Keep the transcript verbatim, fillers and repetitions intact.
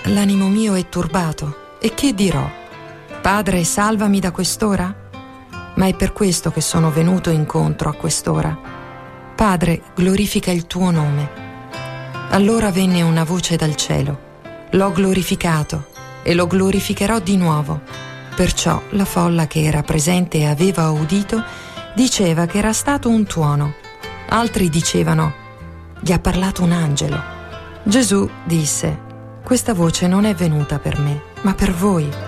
l'animo mio è turbato. E che dirò? Padre, salvami da quest'ora? Ma è per questo che sono venuto incontro a quest'ora. Padre, glorifica il tuo nome. Allora venne una voce dal cielo. L'ho glorificato e lo glorificherò di nuovo. Perciò la folla che era presente e aveva udito diceva che era stato un tuono. Altri dicevano: gli ha parlato un angelo. Gesù disse: questa voce non è venuta per me, ma per voi.